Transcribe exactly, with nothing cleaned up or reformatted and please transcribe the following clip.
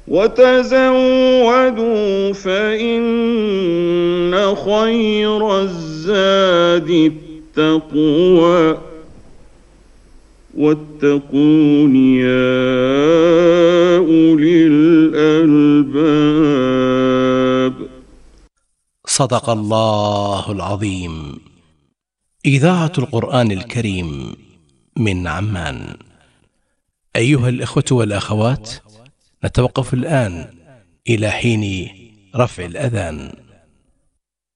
وتزودوا فإن خير الزاد التقوى واتقون يا أولي الألباب. صدق الله العظيم. إذاعة القرآن الكريم من عمان. أيها الإخوة والأخوات، نتوقف الآن إلى حين رفع الأذان.